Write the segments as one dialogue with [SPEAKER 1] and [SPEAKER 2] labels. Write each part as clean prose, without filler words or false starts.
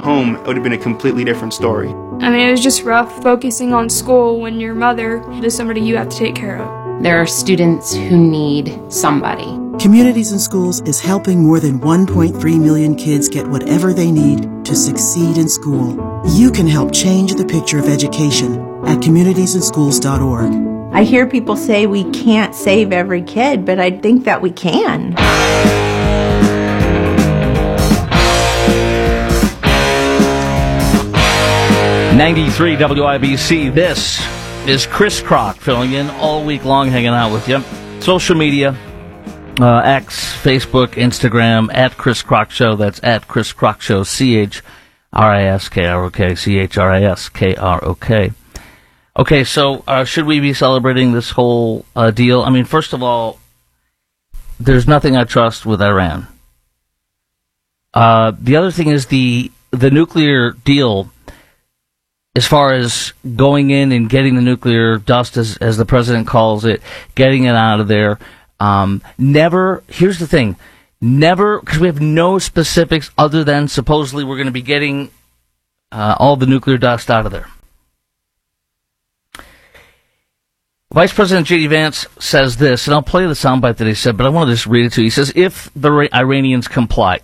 [SPEAKER 1] home, it would have been a completely different story.
[SPEAKER 2] I mean, it was just rough focusing on school when your mother is somebody you have to take care of.
[SPEAKER 3] There are students who need somebody.
[SPEAKER 4] Communities in Schools is helping more than 1.3 million kids get whatever they need to succeed in school. You can help change the picture of education at communitiesinschools.org.
[SPEAKER 5] I hear people say we can't save every kid, but I think that we can.
[SPEAKER 6] 93 WIBC. This is Chris Crock filling in all week long, hanging out with you. Social media, X, Facebook, Instagram, at Chris Crock Show. That's at Chris Crock Show, CHRISKROK, CHRISKROK. Okay, so should we be celebrating this whole deal? I mean, first of all, there's nothing I trust with Iran. The other thing is the nuclear deal. As far as going in and getting the nuclear dust, as the president calls it, getting it out of there, never, here's the thing, never, because we have no specifics other than supposedly we're going to be getting all the nuclear dust out of there. Vice President J.D. Vance says this, and I'll play the soundbite that he said, but I want to just read it to you. He says, if the Iranians comply,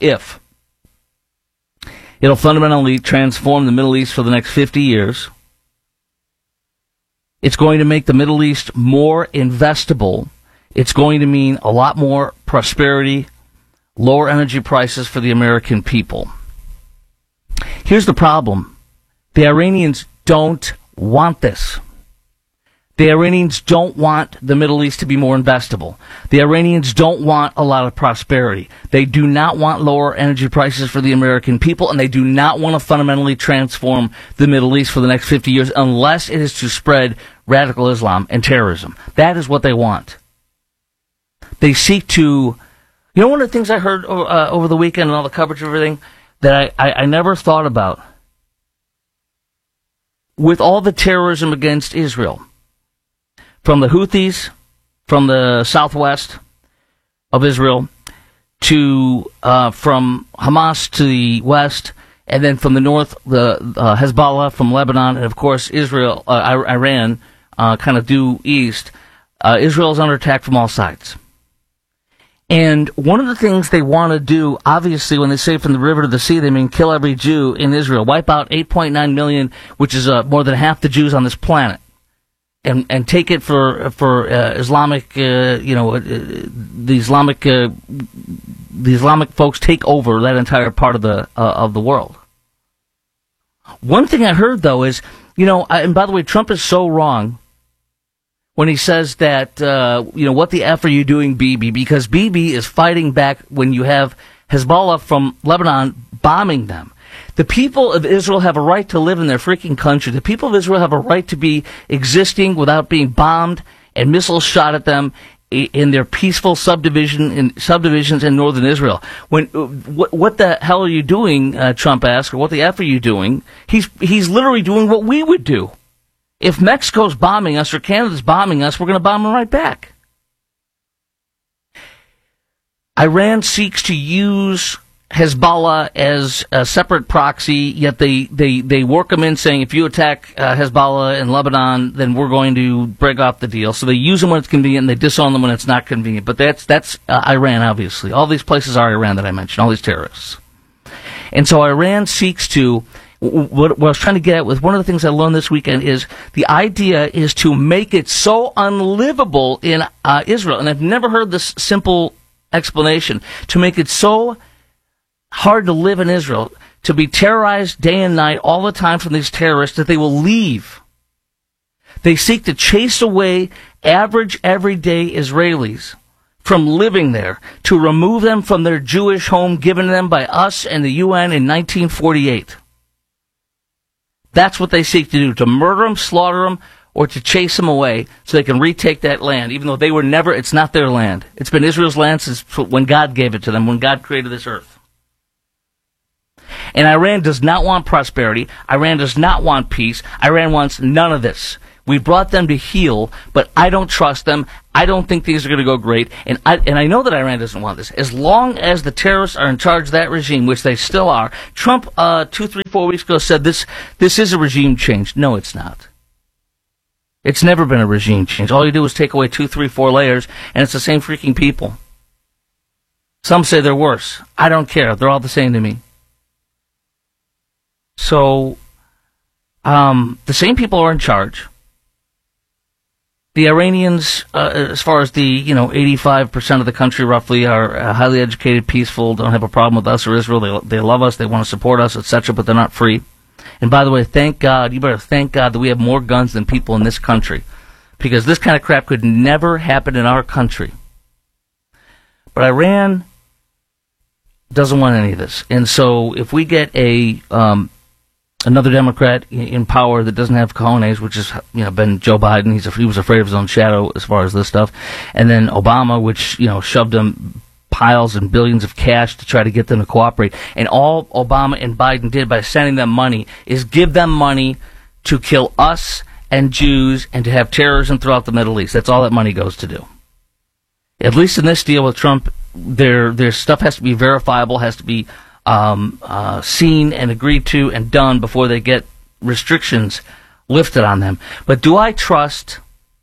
[SPEAKER 6] it'll fundamentally transform the Middle East for the next 50 years. It's going to make the Middle East more investable. It's going to mean a lot more prosperity, lower energy prices for the American people. Here's the problem. The Iranians don't want this. The Iranians don't want the Middle East to be more investable. The Iranians don't want a lot of prosperity. They do not want lower energy prices for the American people, and they do not want to fundamentally transform the Middle East for the next 50 years unless it is to spread radical Islam and terrorism. That is what they want. They seek to... You know, one of the things I heard over the weekend and all the coverage of everything that I never thought about? With all the terrorism against Israel, from the Houthis, from the southwest of Israel, to from Hamas to the west, and then from the north, the Hezbollah from Lebanon, and of course Israel, Iran, kind of due east. Israel is under attack from all sides. And one of the things they want to do, obviously, when they say from the river to the sea, they mean kill every Jew in Israel, wipe out 8.9 million, which is more than half the Jews on this planet. And take it for Islamic, the Islamic folks take over that entire part of the world. One thing I heard though is, and by the way, Trump is so wrong when he says that, what the F are you doing, Bibi? Because Bibi is fighting back when you have Hezbollah from Lebanon bombing them. The people of Israel have a right to live in their freaking country. The people of Israel have a right to be existing without being bombed and missiles shot at them in their peaceful subdivisions in northern Israel. What the hell are you doing? Trump asked, or what the F are you doing? He's literally doing what we would do. If Mexico's bombing us or Canada's bombing us, we're going to bomb them right back. Iran seeks to use Hezbollah as a separate proxy, yet they work them in saying if you attack Hezbollah in Lebanon, then we're going to break off the deal. So they use them when it's convenient, and they disown them when it's not convenient. But that's Iran, obviously. All these places are Iran that I mentioned, all these terrorists. And so Iran seeks to, what I was trying to get at with one of the things I learned this weekend is the idea is to make it so unlivable in Israel. And I've never heard this simple explanation, to make it so hard to live in Israel, to be terrorized day and night all the time from these terrorists that they will leave. They seek to chase away average, everyday Israelis from living there, to remove them from their Jewish home given them by us and the UN in 1948. That's what they seek to do, to murder them, slaughter them, or to chase them away so they can retake that land, even though they were never, it's not their land. It's been Israel's land since when God gave it to them, when God created this earth. And Iran does not want prosperity. Iran does not want peace. Iran wants none of this. We brought them to heal, but I don't trust them. I don't think things are going to go great. And I know that Iran doesn't want this. As long as the terrorists are in charge of that regime, which they still are, Trump 2, 3, 4 weeks ago said this is a regime change. No, it's not. It's never been a regime change. All you do is take away 2, 3, 4 layers, and it's the same freaking people. Some say they're worse. I don't care. They're all the same to me. So, the same people are in charge. The Iranians, as far as the 85% of the country roughly are highly educated, peaceful, don't have a problem with us or Israel. They love us, they want to support us, etc. But they're not free. And by the way, thank God, you better thank God that we have more guns than people in this country, because this kind of crap could never happen in our country. But Iran doesn't want any of this, and so if we get another Democrat in power that doesn't have cojones, which has been Joe Biden. He was afraid of his own shadow as far as this stuff. And then Obama, which shoved them piles and billions of cash to try to get them to cooperate. And all Obama and Biden did by sending them money is give them money to kill us and Jews and to have terrorism throughout the Middle East. That's all that money goes to do. At least in this deal with Trump, their stuff has to be verifiable, has to be seen and agreed to and done before they get restrictions lifted on them. But do I trust,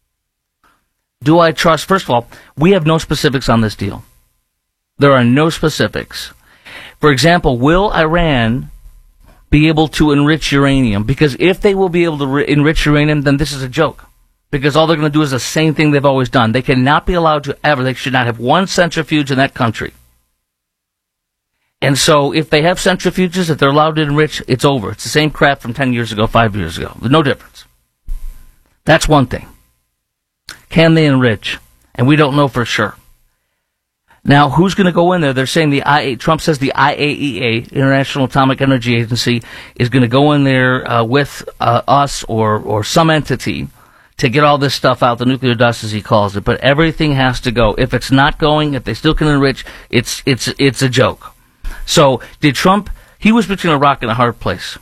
[SPEAKER 6] first of all, we have no specifics on this deal. There are no specifics. For example, will Iran be able to enrich uranium? Because if they will be able to enrich uranium, then this is a joke. Because all they're going to do is the same thing they've always done. They cannot be allowed to they should not have one centrifuge in that country. And so if they have centrifuges, if they're allowed to enrich, it's over. It's the same crap from 10 years ago, 5 years ago. There's no difference. That's one thing. Can they enrich? And we don't know for sure. Now, who's going to go in there? They're saying Trump says the IAEA, International Atomic Energy Agency, is going to go in there with us or some entity to get all this stuff out, the nuclear dust as he calls it. But everything has to go. If it's not going, if they still can enrich, it's a joke. So, did Trump, he was between a rock and a hard place.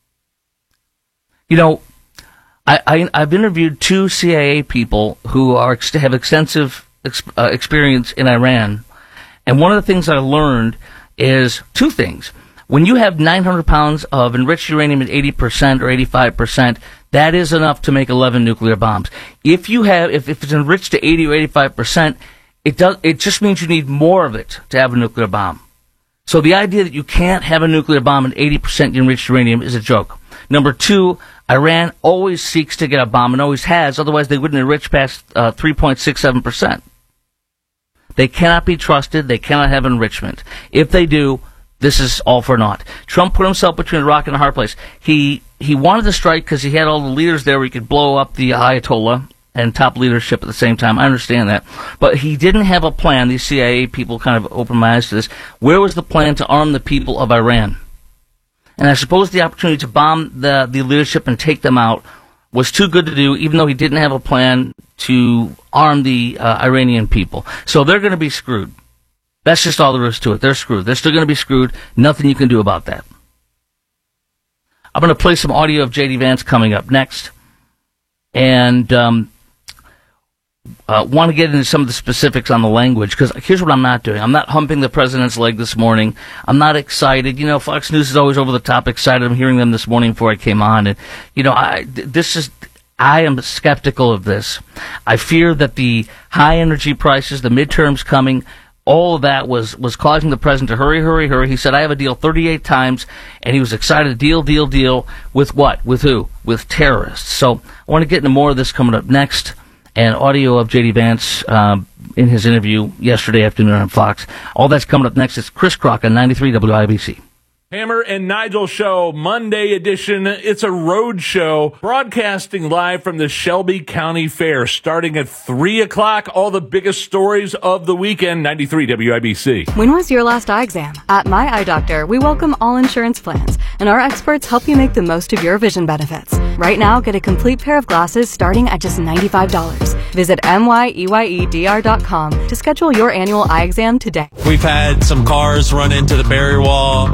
[SPEAKER 6] I've interviewed 2 CIA people who have extensive experience in Iran, and one of the things I learned is 2 things. When you have 900 pounds of enriched uranium at 80% or 85%, that is enough to make 11 nuclear bombs. If it's enriched to 80 or 85%, it just means you need more of it to have a nuclear bomb. So the idea that you can't have a nuclear bomb at 80% enriched uranium is a joke. Number 2, Iran always seeks to get a bomb and always has, otherwise they wouldn't enrich past 3.67%. They cannot be trusted. They cannot have enrichment. If they do, this is all for naught. Trump put himself between a rock and a hard place. He wanted to strike because he had all the leaders there where he could blow up the Ayatollah and top leadership at the same time. I understand that. But he didn't have a plan. These CIA people kind of opened my eyes to this. Where was the plan to arm the people of Iran? And I suppose the opportunity to bomb the leadership and take them out was too good to do, even though he didn't have a plan to arm the Iranian people. So they're going to be screwed. That's just all there is to it. They're screwed. They're still going to be screwed. Nothing you can do about that. I'm going to play some audio of J.D. Vance coming up next. And want to get into some of the specifics on the language, because here's what I'm not doing. I'm not humping the president's leg this morning. I'm not excited. Fox News is always over the top excited. I'm hearing them this morning before I came on. And, I am skeptical of this. I fear that the high energy prices, the midterms coming, all of that was causing the president to hurry. He said, I have a deal 38 times, and he was excited to deal with what? With who? With terrorists. So I want to get into more of this coming up next, and audio of J.D. Vance in his interview yesterday afternoon on Fox. All that's coming up next. It's Chris Crock on 93 WIBC.
[SPEAKER 7] Hammer and Nigel Show, Monday edition. It's a road show broadcasting live from the Shelby County Fair starting at 3 o'clock. All the biggest stories of the weekend, 93 WIBC.
[SPEAKER 8] When was your last eye exam? At My Eye Doctor, we welcome all insurance plans, and our experts help you make the most of your vision benefits. Right now, get a complete pair of glasses starting at just $95. Visit MYEYEDR.com to schedule your annual eye exam today.
[SPEAKER 9] We've had some cars run into the barrier wall, not paying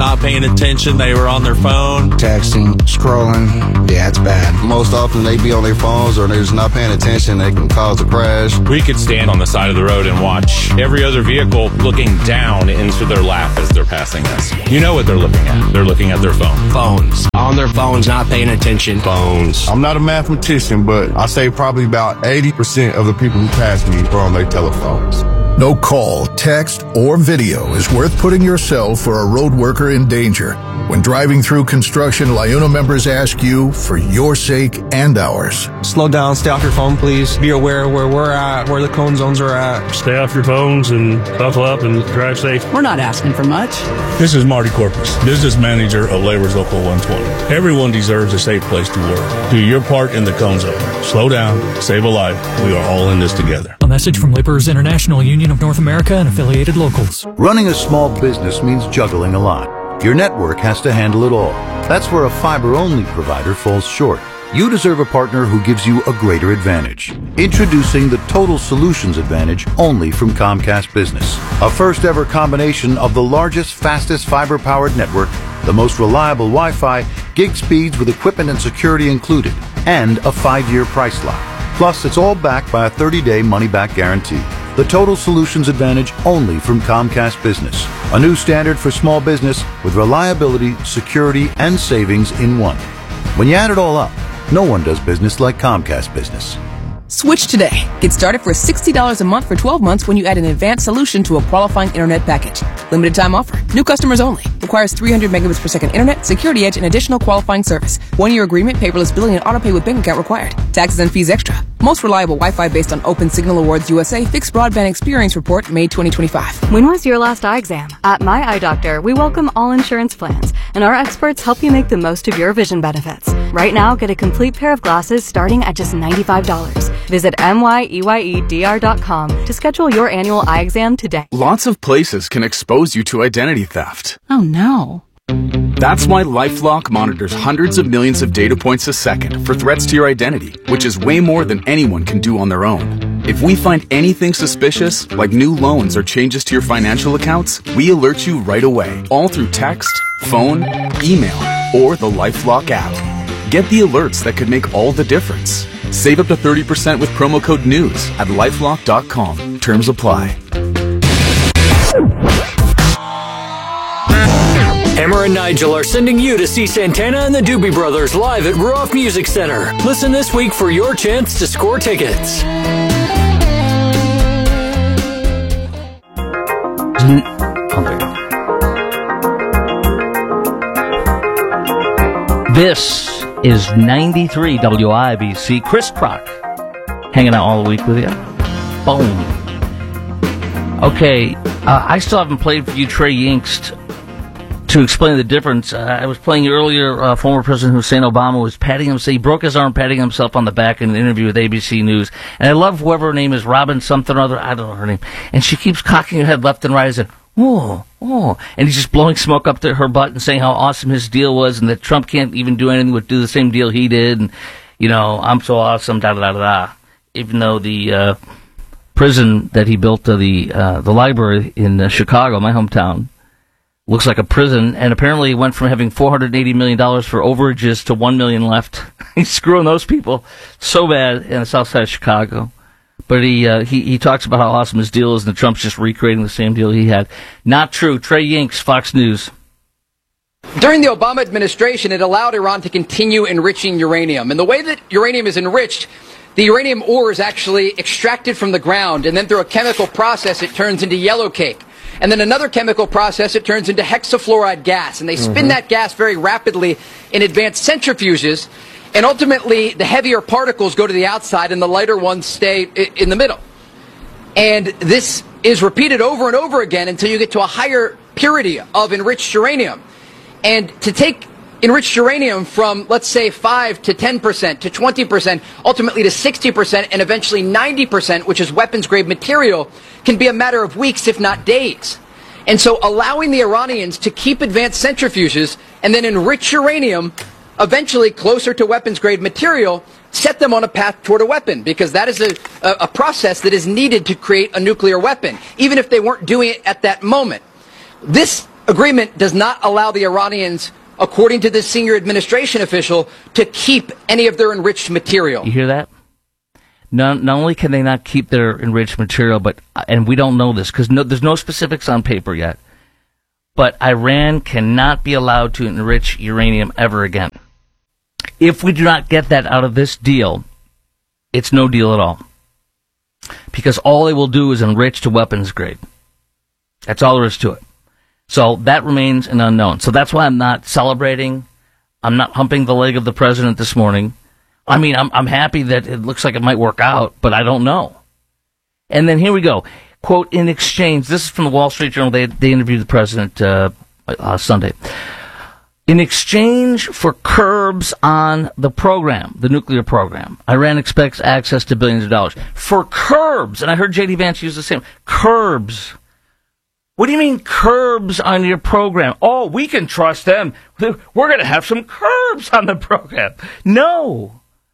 [SPEAKER 9] attention. They were on their phone.
[SPEAKER 10] Texting, scrolling. Yeah, it's bad.
[SPEAKER 11] Most often they be on their phones or they're just not paying attention. They can cause a crash.
[SPEAKER 12] We could stand on the side of the road and watch every other vehicle looking down into their lap as they're passing us. You know what they're looking at. They're looking at their phone.
[SPEAKER 10] Phones. On their phones, not paying attention.
[SPEAKER 11] Phones.
[SPEAKER 13] I'm not a mathematician, but I say probably about 80% of the people who pass me are on their telephones.
[SPEAKER 14] No call, text, or video is worth putting yourself or a road worker in danger. When driving through construction, LIUNA members ask you for your sake and ours.
[SPEAKER 15] Slow down, stay off your phone, please. Be aware where we're at, where the cone zones are at.
[SPEAKER 16] Stay off your phones and buckle up and drive safe.
[SPEAKER 17] We're not asking for much.
[SPEAKER 16] This is Marty Corpus, business manager of Labor's Local 120. Everyone deserves a safe place to work. Do your part in the cone zone. Slow down, save a life. We are all in this together.
[SPEAKER 18] A message from Laborers International Union of North America and affiliated locals.
[SPEAKER 19] Running a small business means juggling a lot. Your network has to handle it all. That's where a fiber-only provider falls short. You deserve a partner who gives you a greater advantage. Introducing the Total Solutions Advantage only from Comcast Business. A first-ever combination of the largest, fastest fiber-powered network, the most reliable Wi-Fi, gig speeds with equipment and security included, and a 5-year price lock. Plus, it's all backed by a 30-day money-back guarantee. The Total Solutions Advantage only from Comcast Business. A new standard for small business with reliability, security, and savings in one. When you add it all up, no one does business like Comcast Business.
[SPEAKER 17] Switch today. Get started for $60 a month for 12 months when you add an advanced solution to a qualifying internet package. Limited time offer. New customers only. Requires 300 megabits per second internet, security edge, and additional qualifying service. 1-year agreement, paperless billing, and autopay with bank account required. Taxes and fees extra. Most reliable Wi-Fi based on Open Signal Awards USA Fixed Broadband Experience Report, May 2025.
[SPEAKER 8] When was your last eye exam? At My Eye Doctor, we welcome all insurance plans, and our experts help you make the most of your vision benefits. Right now, get a complete pair of glasses starting at just $95. Visit MYEYEDR.com to schedule your annual eye exam today.
[SPEAKER 20] Lots of places can expose you to identity theft.
[SPEAKER 17] Oh no.
[SPEAKER 20] That's why LifeLock monitors hundreds of millions of data points a second for threats to your identity, which is way more than anyone can do on their own. If we find anything suspicious, like new loans or changes to your financial accounts, we alert you right away, all through text, phone, email, or the LifeLock app. Get the alerts that could make all the difference. Save up to 30% with promo code NEWS at lifelock.com. Terms apply.
[SPEAKER 21] Hammer and Nigel are sending you to see Santana and the Doobie Brothers live at Ruoff Music Center. Listen this week for your chance to score tickets.
[SPEAKER 6] This is 93 WIBC. Chris Crock hanging out all the week with you. Boom. Okay, I still haven't played for you Trey Yingst to explain the difference. I was playing earlier, former President Hussein Obama was patting himself, he broke his arm patting himself on the back in an interview with ABC News. And I love whoever her name is, Robin something or other, I don't know her name. And she keeps cocking her head left and right and saying, oh, and he's just blowing smoke up to her butt and saying how awesome his deal was and that Trump can't even do anything but do the same deal he did. And, you know, I'm so awesome, da-da-da-da-da. Even though the prison that he built, the library in Chicago, my hometown, looks like a prison, and apparently went from having $480 million for overages to $1 million left. He's screwing those people so bad in the south side of Chicago. But he talks about how awesome his deal is, and that Trump's just recreating the same deal he had. Not true. Trey Yingst, Fox News.
[SPEAKER 22] During the Obama administration, it allowed Iran to continue enriching uranium. And the way that uranium is enriched, the uranium ore is actually extracted from the ground, and then through a chemical process, it turns into yellow cake. And then another chemical process, it turns into hexafluoride gas. And they spin that gas very rapidly in advanced centrifuges. And ultimately, the heavier particles go to the outside and the lighter ones stay in the middle. And this is repeated over and over again until you get to a higher purity of enriched uranium. And to take enriched uranium from, let's say, 5 to 10% to 20%, ultimately to 60% and eventually 90%, which is weapons-grade material, can be a matter of weeks, if not days. And so allowing the Iranians to keep advanced centrifuges and then enrich uranium, eventually closer to weapons-grade material, set them on a path toward a weapon, because that is a process that is needed to create a nuclear weapon, even if they weren't doing it at that moment. This agreement does not allow the Iranians, according to this senior administration official, to keep any of their enriched material.
[SPEAKER 6] You hear that? Not only can they not keep their enriched material, and we don't know this because there's no specifics on paper yet, but Iran cannot be allowed to enrich uranium ever again. If we do not get that out of this deal, it's no deal at all. Because all they will do is enrich to weapons grade. That's all there is to it. So that remains an unknown. So that's why I'm not celebrating. I'm not humping the leg of the president this morning. I mean, I'm happy that it looks like it might work out, but I don't know. And then here we go. Quote, in exchange, this is from the Wall Street Journal. They interviewed the president Sunday. In exchange for curbs on the program, the nuclear program, Iran expects access to billions of dollars. For curbs, and I heard J.D. Vance use the same, curbs. What do you mean curbs on your program? Oh, we can trust them. We're going to have some curbs on the program. No.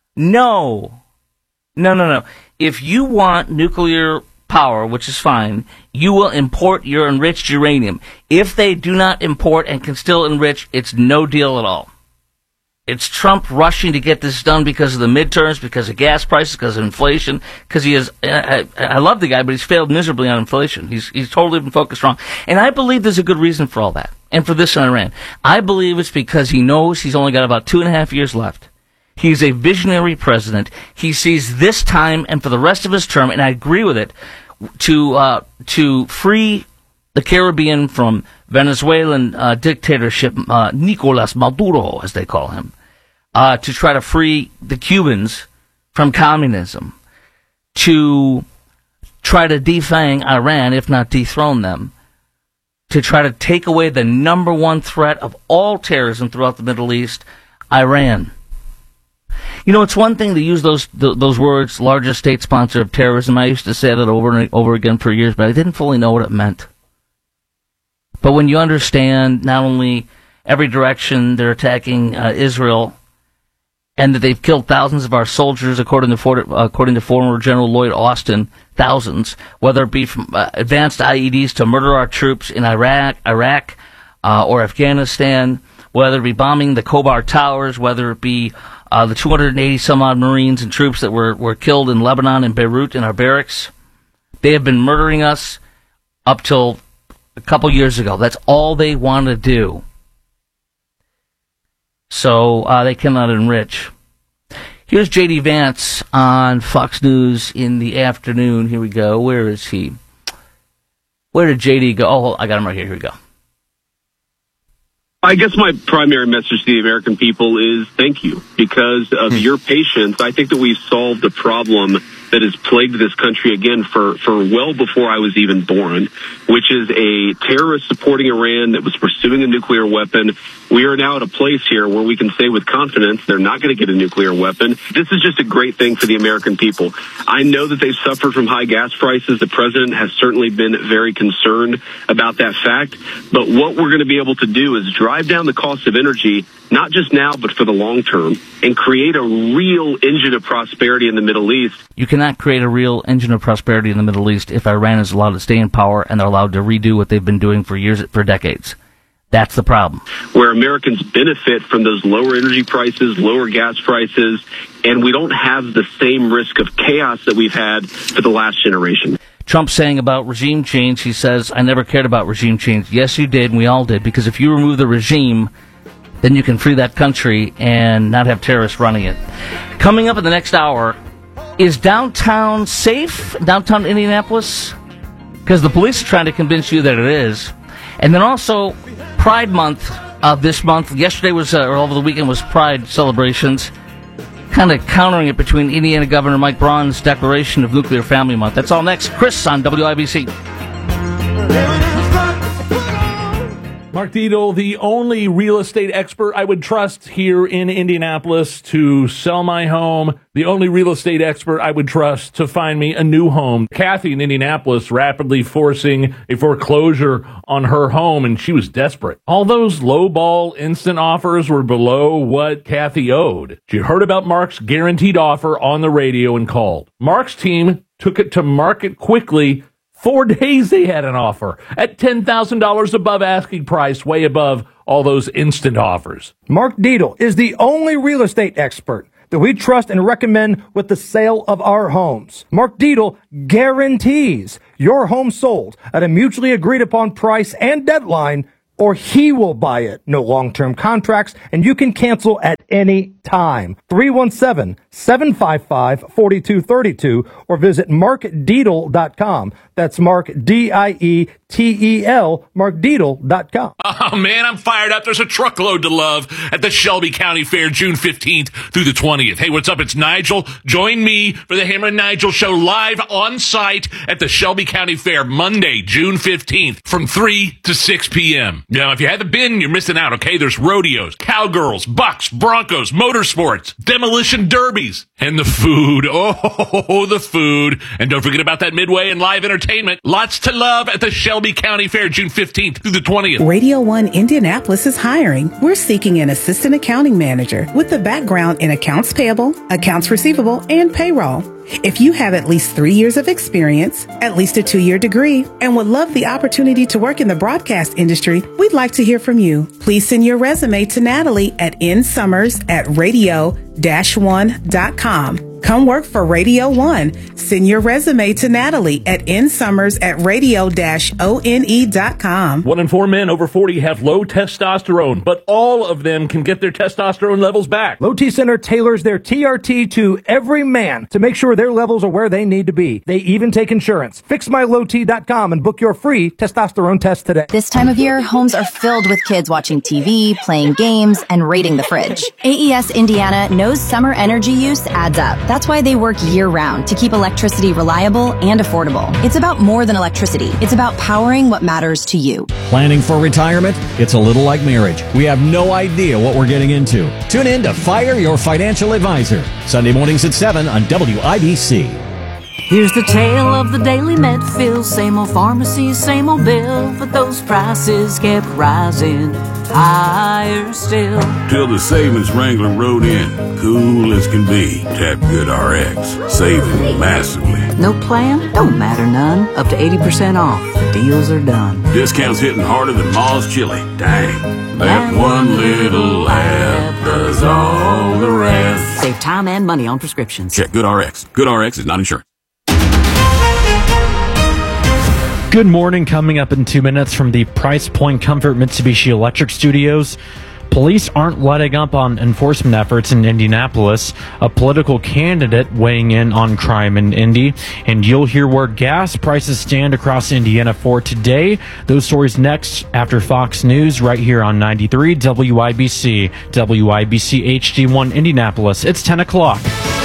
[SPEAKER 6] If you want nuclear power, which is fine, you will import your enriched uranium. If they do not import and can still enrich, it's no deal at all. It's Trump rushing to get this done because of the midterms, because of gas prices, because of inflation, because he is, I love the guy, but he's failed miserably on inflation. He's totally been focused wrong. And I believe there's a good reason for all that. And for this in Iran. I believe it's because he knows he's only got about 2.5 years left. He's a visionary president. He sees this time and for the rest of his term, and I agree with it, to free the Caribbean from Venezuelan dictatorship, Nicolas Maduro, as they call him, to try to free the Cubans from communism, to try to defang Iran, if not dethrone them, to try to take away the number one threat of all terrorism throughout the Middle East, Iran. You know, it's one thing to use those words, largest state sponsor of terrorism. I used to say that over and over again for years, but I didn't fully know what it meant. But when you understand not only every direction they're attacking Israel, and that they've killed thousands of our soldiers, according to former General Lloyd Austin, thousands, whether it be from advanced IEDs to murder our troops in Iraq, or Afghanistan, whether it be bombing the Khobar Towers, whether it be the 280 some odd Marines and troops that were killed in Lebanon and Beirut in our barracks. They have been murdering us up till a couple years ago. That's all they want to do. So they cannot enrich. Here's J.D. Vance on Fox News in the afternoon. Here we go. Where is he? Where did J.D. go? Oh, I got him right here. Here we go.
[SPEAKER 1] I guess my primary message to the American people is thank you. Because of your patience, I think that we've solved a problem that has plagued this country again for well before I was even born, which is a terrorist supporting Iran that was pursuing a nuclear weapon. We are now at a place here where we can say with confidence they're not going to get a nuclear weapon. This is just a great thing for the American people. I know that they've suffered from high gas prices. The president has certainly been very concerned about that fact. But what we're going to be able to do is drive down the cost of energy, not just now, but for the long term, and create a real engine of prosperity in the Middle East.
[SPEAKER 6] You cannot create a real engine of prosperity in the Middle East if Iran is allowed to stay in power and they're allowed to redo what they've been doing for years, for decades. That's the problem.
[SPEAKER 1] Where Americans benefit from those lower energy prices, lower gas prices, and we don't have the same risk of chaos that we've had for the last generation.
[SPEAKER 6] Trump saying about regime change, he says, I never cared about regime change. Yes, you did, and we all did, because if you remove the regime, then you can free that country and not have terrorists running it. Coming up in the next hour, is downtown safe? Downtown Indianapolis? Because the police are trying to convince you that it is. And then also, Pride Month this month. Yesterday was, or over the weekend, was Pride celebrations. Kind of countering it between Indiana Governor Mike Braun's declaration of Nuclear Family Month. That's all next. Chris on WIBC.
[SPEAKER 7] Mark Dietel, the only real estate expert I would trust here in Indianapolis to sell my home, the only real estate expert I would trust to find me a new home. Kathy in Indianapolis rapidly forcing a foreclosure on her home, and she was desperate. All those low-ball instant offers were below what Kathy owed. She heard about Mark's guaranteed offer on the radio and called. Mark's team took it to market quickly, 4 days they had an offer at $10,000 above asking price, way above all those instant offers.
[SPEAKER 2] Mark Dietl is the only real estate expert that we trust and recommend with the sale of our homes. Mark Dietl guarantees your home sold at a mutually agreed upon price and deadline, or he will buy it. No long-term contracts, and you can cancel at any time. 317-755-4232 or visit markdietl.com. That's Mark, D-I-E-T-E-L, markdietl.com.
[SPEAKER 7] Oh, man, I'm fired up. There's a truckload to love at the Shelby County Fair, June 15th through the 20th. Hey, what's up? It's Nigel. Join me for the Hammer and Nigel Show live on site at the Shelby County Fair, Monday, June 15th from 3 to 6 p.m. Now, if you haven't been, you're missing out, okay? There's rodeos, cowgirls, bucks, broncos, motorsports, demolition derbies, and the food. Oh, the food. And don't forget about that Midway and live entertainment. Lots to love at the Shelby County Fair, June 15th through the 20th.
[SPEAKER 3] Radio 1 Indianapolis is hiring. We're seeking an assistant accounting manager with a background in accounts payable, accounts receivable, and payroll. If you have at least 3 years of experience, at least a 2-year degree, and would love the opportunity to work in the broadcast industry, we'd like to hear from you. Please send your resume to Natalie at nsummers@radio-1.com. Come work for Radio 1. Send your resume to Natalie at nsummers@radio-one.com.
[SPEAKER 7] 1 in 4 men over 40 have low testosterone, but all of them can get their testosterone levels back.
[SPEAKER 2] Low T Center tailors their TRT to every man to make sure their levels are where they need to be. They even take insurance. FixMyLowT.com and book your free testosterone test today.
[SPEAKER 23] This time of year, homes are filled with kids watching TV, playing games, and raiding the fridge. AES Indiana knows summer energy use adds up. That's why they work year-round to keep electricity reliable and affordable. It's about more than electricity. It's about powering what matters to you.
[SPEAKER 24] Planning for retirement? It's a little like marriage. We have no idea what we're getting into. Tune in to Fire Your Financial Advisor, Sunday mornings at 7 on WIBC.
[SPEAKER 25] Here's the tale of the daily Medfield. Same old pharmacy, same old bill, but those prices kept rising higher still.
[SPEAKER 26] Till the savings Wrangler rode in, cool as can be. Tap GoodRx, saving massively.
[SPEAKER 25] No plan? Don't matter none. Up to 80% off. The deals are done.
[SPEAKER 26] Discounts hitting harder than Ma's chili. Dang. That one little app does all the rest.
[SPEAKER 25] Save time and money on prescriptions.
[SPEAKER 26] Check GoodRx. GoodRx is not insurance.
[SPEAKER 27] Good morning. Coming up in 2 minutes from the Price Point Comfort Mitsubishi Electric Studios. Police aren't letting up on enforcement efforts in Indianapolis. A political candidate weighing in on crime in Indy. And you'll hear where gas prices stand across Indiana for today. Those stories next after Fox News right here on 93 WIBC. WIBC HD1 Indianapolis. It's 10 o'clock.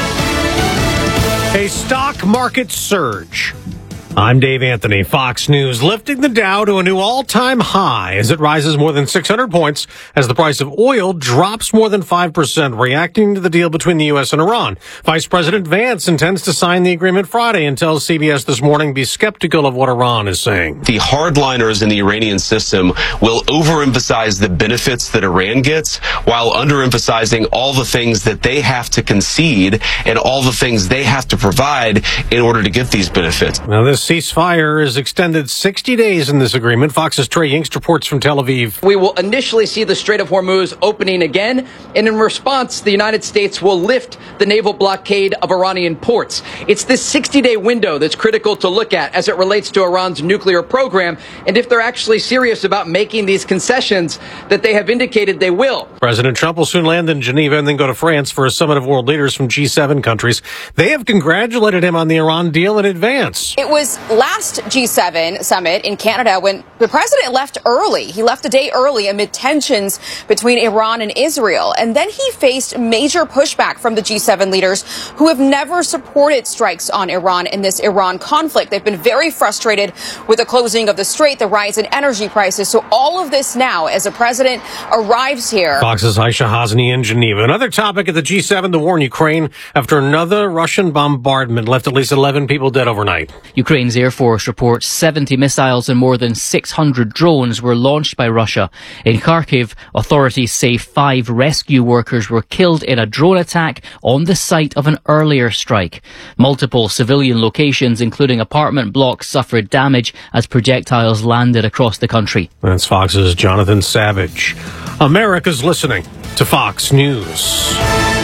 [SPEAKER 28] A stock market surge. I'm Dave Anthony. Fox News lifting the Dow to a new all-time high as it rises more than 600 points as the price of oil drops more than 5%, reacting to the deal between the U.S. and Iran. Vice President Vance intends to sign the agreement Friday and tells CBS This Morning be skeptical of what Iran is saying.
[SPEAKER 29] The hardliners in the Iranian system will overemphasize the benefits that Iran gets while underemphasizing all the things that they have to concede and all the things they have to provide in order to get these benefits.
[SPEAKER 28] Now, this ceasefire is extended 60 days in this agreement. Fox's Trey Yingst reports from Tel Aviv.
[SPEAKER 22] We will initially see the Strait of Hormuz opening again, and in response, the United States will lift the naval blockade of Iranian ports. It's this 60-day window that's critical to look at as it relates to Iran's nuclear program, and if they're actually serious about making these concessions that they have indicated they will.
[SPEAKER 28] President Trump will soon land in Geneva and then go to France for a summit of world leaders from G7 countries. They have congratulated him on the Iran deal in advance.
[SPEAKER 30] It was last G7 summit in Canada when the president left early. He left a day early amid tensions between Iran and Israel. And then he faced major pushback from the G7 leaders who have never supported strikes on Iran in this Iran conflict. They've been very frustrated with the closing of the strait, the rise in energy prices. So all of this now as the president arrives here.
[SPEAKER 28] Fox's Aisha Hasni in Geneva. Another topic at the G7, the war in Ukraine after another Russian bombardment left at least 11 people dead overnight.
[SPEAKER 6] Ukraine
[SPEAKER 4] Ukraine's Air Force reports 70 missiles and more than 600 drones were launched by Russia. In Kharkiv, authorities say 5 rescue workers were killed in a drone attack on the site of an earlier strike. Multiple civilian locations, including apartment blocks, suffered damage as projectiles landed across the country.
[SPEAKER 28] That's Fox's Jonathan Savage. America's listening to Fox News.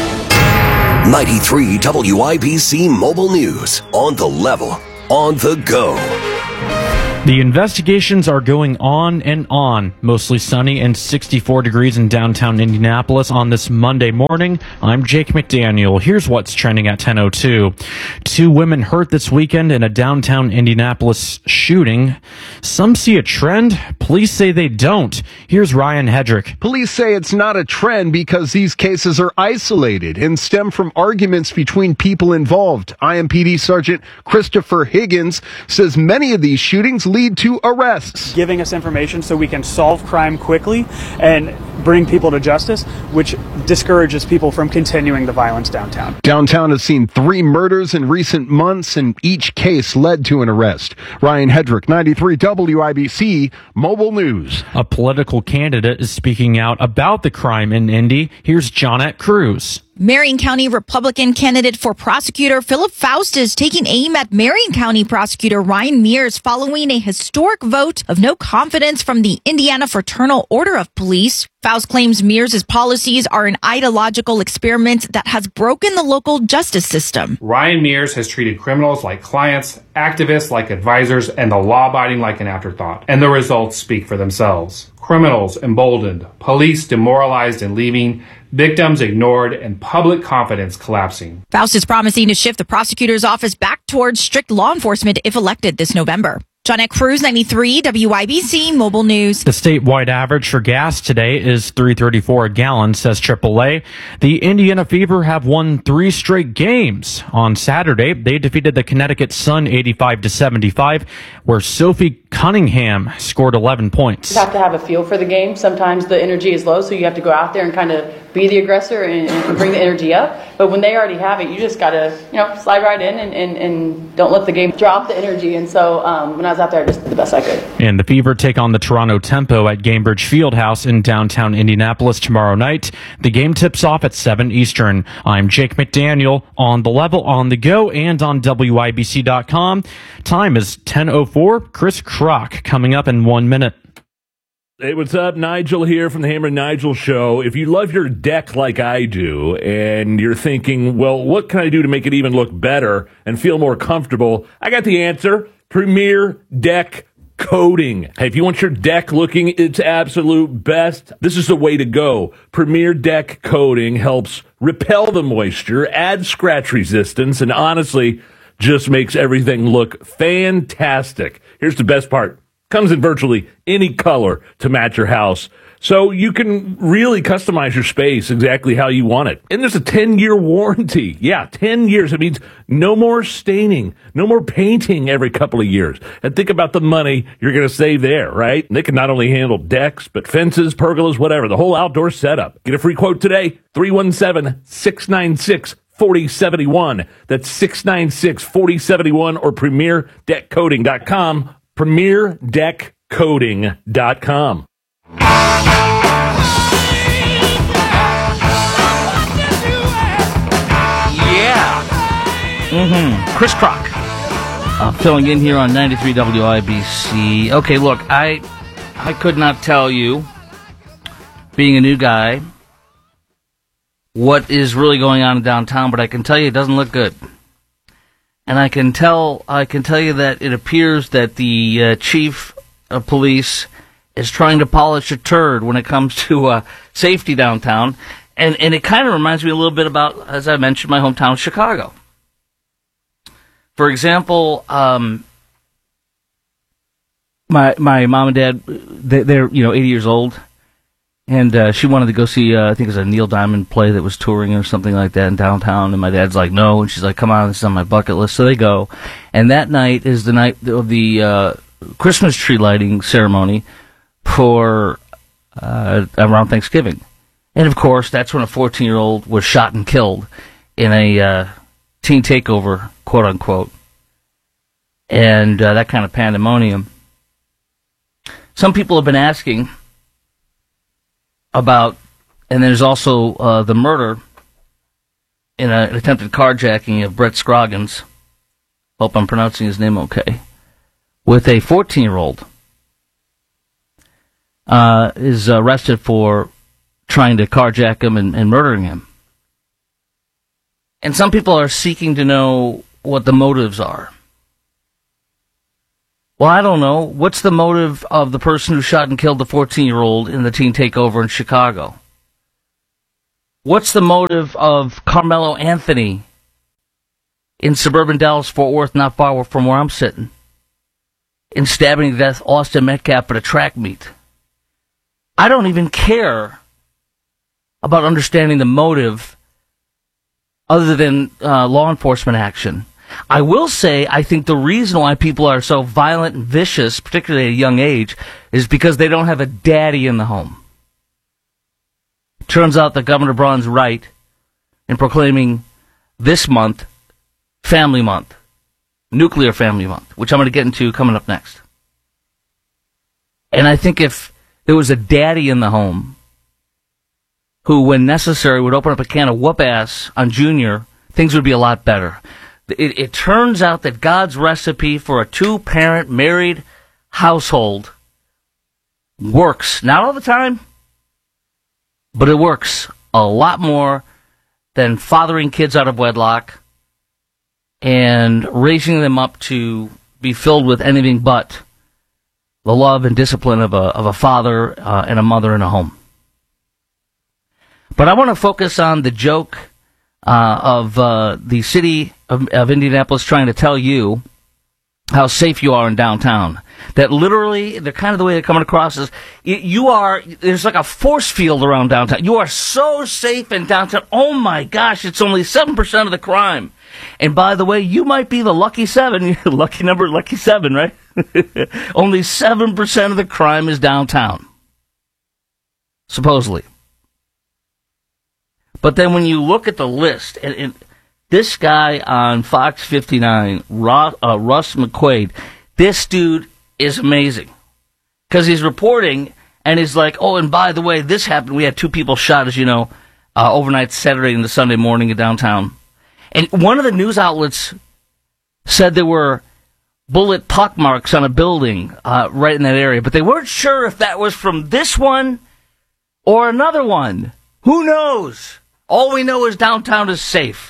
[SPEAKER 5] 93 WIBC Mobile News. On the level, on the go.
[SPEAKER 27] The investigations are going on and on. Mostly sunny and 64 degrees in downtown Indianapolis on this Monday morning. I'm Jake McDaniel. Here's what's trending at 10:02. 2 women hurt this weekend in a downtown Indianapolis shooting. Some see a trend. Police say they don't. Here's Ryan Hedrick.
[SPEAKER 9] Police say it's not a trend because these cases are isolated and stem from arguments between people involved. IMPD Sergeant Christopher Higgins says many of these shootings lead to arrests.
[SPEAKER 10] Giving us information so we can solve crime quickly and bring people to justice, which discourages people from continuing the violence downtown.
[SPEAKER 9] Downtown has seen 3 murders in recent months, and each case led to an arrest. Ryan Hedrick, 93 WIBC Mobile News.
[SPEAKER 27] A political candidate is speaking out about the crime in Indy. Here's Johnette Cruz.
[SPEAKER 11] Marion County Republican candidate for prosecutor Philip Faust is taking aim at Marion County prosecutor Ryan Mears following a historic vote of no confidence from the Indiana Fraternal Order of Police. Faust claims Mears' policies are an ideological experiment that has broken the local justice system.
[SPEAKER 12] Ryan Mears has treated criminals like clients, activists like advisors, and the law-abiding like an afterthought. And the results speak for themselves. Criminals emboldened, police demoralized and leaving, victims ignored, and public confidence collapsing.
[SPEAKER 11] Faust is promising to shift the prosecutor's office back towards strict law enforcement if elected this November. Johnette Cruz, 93 WIBC Mobile News.
[SPEAKER 27] The statewide average for gas today is $3.34 a gallon, says AAA. The Indiana Fever have won 3 straight games. On Saturday, they defeated the Connecticut Sun 85-75, where Sophie Cunningham scored 11 points.
[SPEAKER 13] You have to have a feel for the game. Sometimes the energy is low, so you have to go out there and kind of be the aggressor and bring the energy up. But when they already have it, you just got to, slide right in and don't let the game drop the energy. And so when I was out there, I just did the best I could.
[SPEAKER 27] And the Fever take on the Toronto Tempo at Gamebridge Fieldhouse in downtown Indianapolis tomorrow night. The game tips off at 7 Eastern. I'm Jake McDaniel, on the level, on the go, and on WIBC.com. Time is 10:04. Chris Kroc coming up in 1 minute.
[SPEAKER 7] Hey, what's up? Nigel here from the Hammer and Nigel Show. If you love your deck like I do, and you're thinking, well, what can I do to make it even look better and feel more comfortable? I got the answer. Premier Deck Coating. Hey, if you want your deck looking its absolute best, this is the way to go. Premier Deck Coating helps repel the moisture, add scratch resistance, and honestly, just makes everything look fantastic. Here's the best part. Comes in virtually any color to match your house. So you can really customize your space exactly how you want it. And there's a 10-year warranty. Yeah, 10 years. It means no more staining, no more painting every couple of years. And think about the money you're going to save there, right? And they can not only handle decks, but fences, pergolas, whatever, the whole outdoor setup. Get a free quote today, 317-696-4071. That's 696-4071 or PremierDeckCoating.com. PremierDeckCoating.com.
[SPEAKER 6] Yeah. Chris Kroc. Filling in here on 93 WIBC. Okay, look, I could not tell you, being a new guy, what is really going on in downtown, but I can tell you it doesn't look good. And I can tell you that it appears that the chief of police is trying to polish a turd when it comes to safety downtown. And it kind of reminds me a little bit about, as I mentioned, my hometown of Chicago. For example, my mom and dad, they're 80 years old. And she wanted to go see, I think it was a Neil Diamond play that was touring or something like that in downtown. And my dad's like, no. And she's like, come on, this is on my bucket list. So they go. And that night is the night of the Christmas tree lighting ceremony for around Thanksgiving. And, of course, that's when a 14-year-old was shot and killed in a teen takeover, quote-unquote. and that kind of pandemonium. Some people have been asking about, and there's also the murder in an attempted carjacking of Brett Scroggins, hope I'm pronouncing his name okay, with a 14-year-old, is arrested for trying to carjack him and murdering him. And some people are seeking to know what the motives are. Well, I don't know. What's the motive of the person who shot and killed the 14-year-old in the teen takeover in Chicago? What's the motive of Carmelo Anthony in suburban Dallas-Fort Worth, not far from where I'm sitting, in stabbing to death Austin Metcalf at a track meet? I don't even care about understanding the motive other than law enforcement action. I will say I think the reason why people are so violent and vicious, particularly at a young age, is because they don't have a daddy in the home. Turns out that Governor Braun's right in proclaiming this month Family Month, Nuclear Family Month, which I'm going to get into coming up next. And I think if there was a daddy in the home who, when necessary, would open up a can of whoop-ass on Junior, things would be a lot better. It turns out that God's recipe for a two-parent married household works. Not all the time, but it works a lot more than fathering kids out of wedlock and raising them up to be filled with anything but the love and discipline of a father and a mother in a home. But I want to focus on the joke of the city of Indianapolis trying to tell you how safe you are in downtown. That literally, the kind of the way they're coming across is, there's like a force field around downtown. You are so safe in downtown. Oh my gosh, it's only 7% of the crime. And by the way, you might be the lucky 7, lucky 7, right? Only 7% of the crime is downtown. Supposedly. But then when you look at the list, and this guy on Fox 59, Russ McQuaid, this dude is amazing. Because he's reporting, and he's like, oh, and by the way, this happened. We had 2 people shot, as you know, overnight Saturday into Sunday morning in downtown. And one of the news outlets said there were bullet pockmarks on a building right in that area, but they weren't sure if that was from this one or another one. Who knows? All we know is downtown is safe.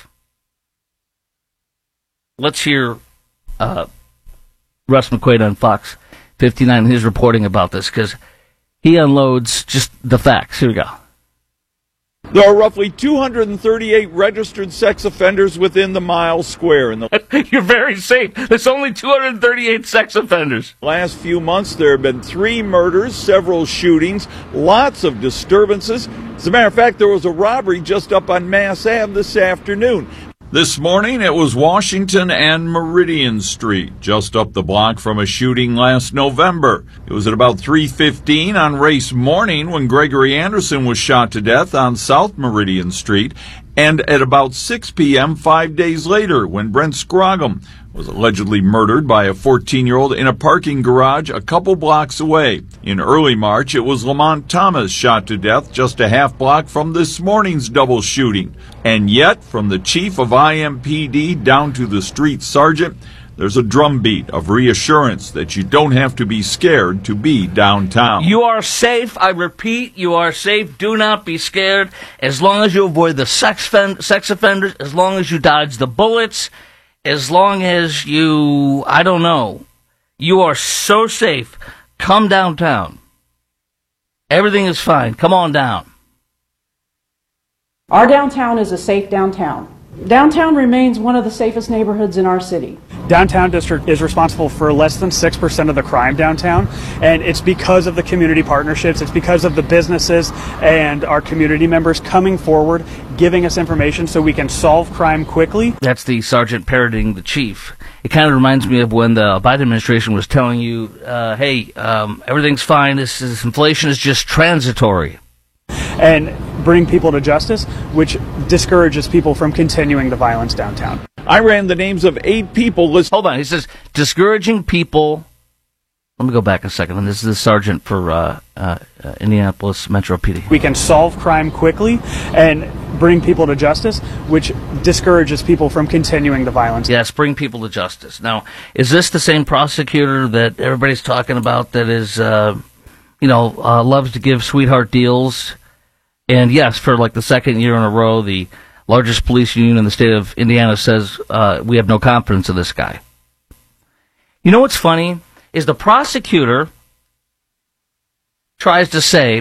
[SPEAKER 6] Let's hear Russ McQuaid on Fox 59 and his reporting about this, because he unloads just the facts. Here we go.
[SPEAKER 1] There are roughly 238 registered sex offenders within the mile square.
[SPEAKER 6] You're very safe. There's only 238 sex offenders.
[SPEAKER 1] Last few months, there have been 3 murders, several shootings, lots of disturbances. As a matter of fact, there was a robbery just up on Mass Ave this afternoon. This morning, it was Washington and Meridian Street, just up the block from a shooting last November. It was at about 3:15 on race morning when Gregory Anderson was shot to death on South Meridian Street, and at about 6 p.m. 5 days later when Brent Scroggins was allegedly murdered by a 14-year-old in a parking garage a couple blocks away. In early March, it was Lamont Thomas shot to death just a half block from this morning's double shooting. And yet, from the chief of IMPD down to the street sergeant, there's a drumbeat of reassurance that you don't have to be scared to be downtown.
[SPEAKER 6] You are safe. I repeat, you are safe. Do not be scared. As long as you avoid the sex offenders, as long as you dodge the bullets, as long as you, I don't know, you are so safe. Come downtown. Everything is fine. Come on down.
[SPEAKER 8] Our downtown is a safe downtown. Downtown remains one of the safest neighborhoods in our city.
[SPEAKER 10] Downtown district is responsible for less than 6% of the crime downtown, and it's because of the community partnerships, it's because of the businesses and our community members coming forward, giving us information so we can solve crime quickly.
[SPEAKER 6] That's the sergeant parroting the chief. It kind of reminds me of when the Biden administration was telling you, hey, everything's fine, this inflation is just transitory.
[SPEAKER 10] And bring people to justice, which discourages people from continuing the violence downtown.
[SPEAKER 1] I ran the names of 8 people listed.
[SPEAKER 6] Hold on. He says, discouraging people. Let me go back a second. This is the sergeant for Indianapolis Metro PD.
[SPEAKER 10] We can solve crime quickly and bring people to justice, which discourages people from continuing the violence.
[SPEAKER 6] Yes, bring people to justice. Now, is this the same prosecutor that everybody's talking about that is, loves to give sweetheart deals? And yes, for like the second year in a row, the largest police union in the state of Indiana says we have no confidence in this guy. You know what's funny? Is the prosecutor tries to say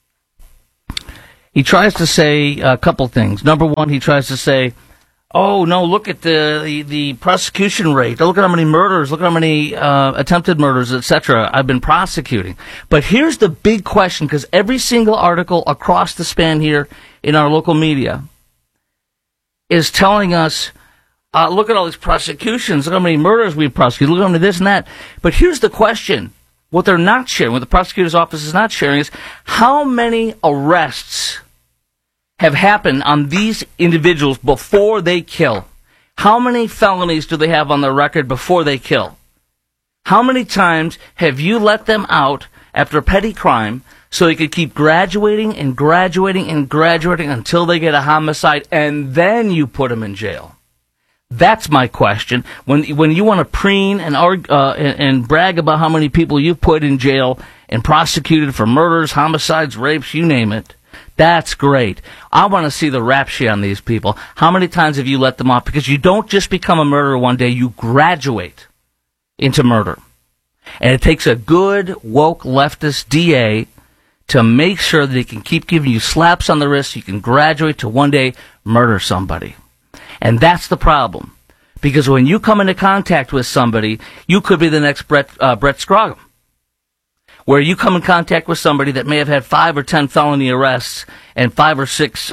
[SPEAKER 6] a couple things. Number one, he tries to say, oh, no, look at the prosecution rate. Look at how many murders, look at how many attempted murders, etc. I've been prosecuting. But here's the big question, because every single article across the span here in our local media is telling us, look at all these prosecutions. Look how many murders we've prosecuted. Look how many this and that. But here's the question. What they're not sharing, what the prosecutor's office is not sharing, is how many arrests have happened on these individuals before they kill. How many felonies do they have on their record before they kill? How many times have you let them out after a petty crime so they could keep graduating and graduating and graduating until they get a homicide, and then you put them in jail? That's my question. When you want to preen and brag about how many people you've put in jail and prosecuted for murders, homicides, rapes, you name it, that's great. I want to see the rap sheet on these people. How many times have you let them off? Because you don't just become a murderer one day, you graduate into murder. And it takes a good, woke, leftist DA to make sure that he can keep giving you slaps on the wrist so you can graduate to one day murder somebody. And that's the problem. Because when you come into contact with somebody, you could be the next Brett Scroggum. Where you come in contact with somebody that may have had 5 or 10 felony arrests and 5 or 6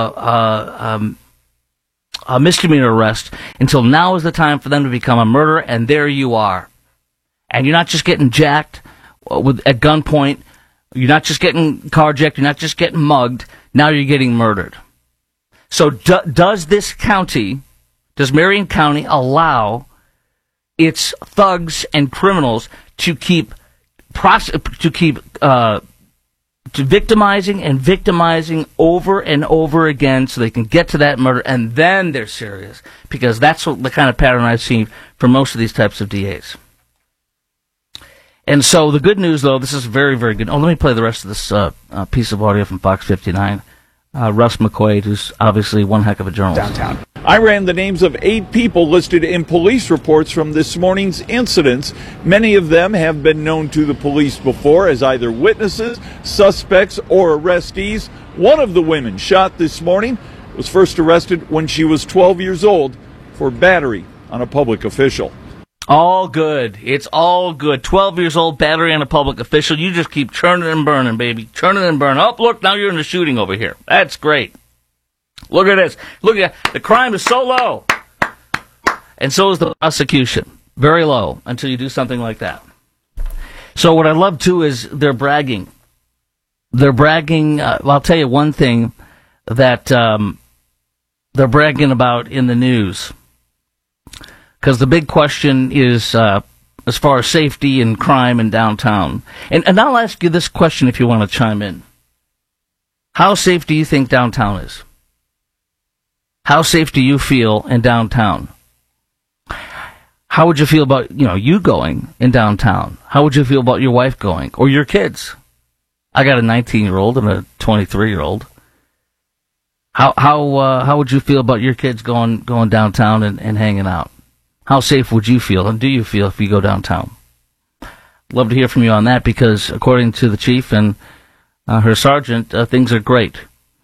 [SPEAKER 6] misdemeanor arrests, until now is the time for them to become a murderer, and there you are. And you're not just getting jacked at gunpoint. You're not just getting carjacked. You're not just getting mugged. Now you're getting murdered. So does Marion County allow its thugs and criminals to keep victimizing and victimizing over and over again so they can get to that murder, and then they're serious? Because that's the kind of pattern I've seen for most of these types of DAs. And so the good news, though, this is very, very good. Oh, let me play the rest of this piece of audio from Fox 59. Russ McQuaid, who's obviously one heck of a journalist.
[SPEAKER 1] Downtown. I ran the names of 8 people listed in police reports from this morning's incidents. Many of them have been known to the police before as either witnesses, suspects, or arrestees. One of the women shot this morning was first arrested when she was 12 years old for battery on a public official.
[SPEAKER 6] All good. It's all good. 12 years old, battery on a public official. You just keep churning and burning, baby. Churning and burning. Oh, look, now you're in the shooting over here. That's great. Look at this. Look at the crime is so low. And so is the prosecution. Very low until you do something like that. So what I love, too, is they're bragging. They're bragging. Well, I'll tell you one thing that they're bragging about in the news. Because the big question is as far as safety and crime in downtown. And I'll ask you this question if you want to chime in. How safe do you think downtown is? How safe do you feel in downtown? How would you feel about, you going in downtown? How would you feel about your wife going? Or your kids? I got a 19-year-old and a 23-year-old. How would you feel about your kids going downtown and hanging out? How safe would you feel, and do you feel, if you go downtown? Love to hear from you on that, because according to the chief and her sergeant, things are great.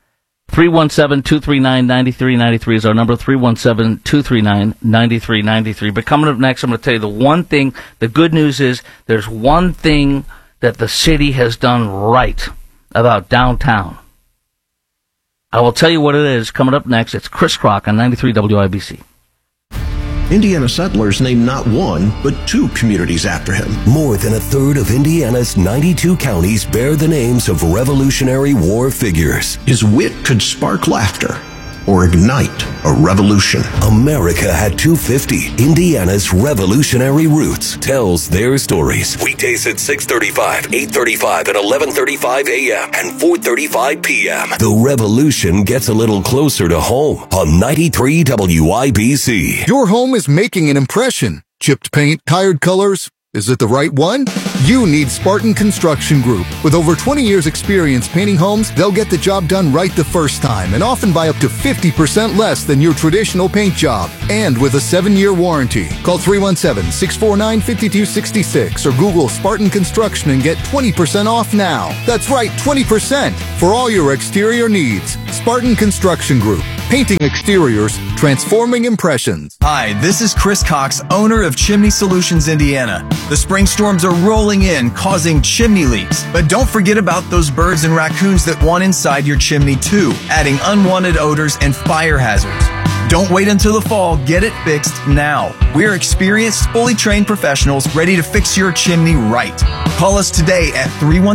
[SPEAKER 6] 317-239-9393 is our number, 317-239-9393. But coming up next, I'm going to tell you the one thing, the good news is there's one thing that the city has done right about downtown. I will tell you what it is coming up next. It's Chris Crock on 93 WIBC.
[SPEAKER 5] Indiana settlers named not one, but 2 communities after him. More than a third of Indiana's 92 counties bear the names of Revolutionary War figures. His wit could spark laughter. or ignite a revolution. America had 250. Indiana's revolutionary roots tells their stories. Weekdays at 6:35, 8:35, and 11:35 a.m. and 4:35 p.m. The revolution gets a little closer to home on 93 WIBC.
[SPEAKER 2] Your home is making an impression. Chipped paint, tired colors. Is it the right one? You need Spartan Construction Group. With over 20 years experience painting homes, they'll get the job done right the first time and often by up to 50% less than your traditional paint job. And with a 7-year warranty. Call 317-649-5266 or Google Spartan Construction and get 20% off now. That's right, 20% for all your exterior needs. Spartan Construction Group. Painting exteriors, transforming impressions.
[SPEAKER 3] Hi, this is Chris Cox, owner of Chimney Solutions Indiana. The spring storms are rolling in, causing chimney leaks. But don't forget about those birds and raccoons that want inside your chimney too, adding unwanted odors and fire hazards. Don't wait until the fall. Get it fixed now. We're experienced, fully trained professionals ready to fix your chimney right. Call us today at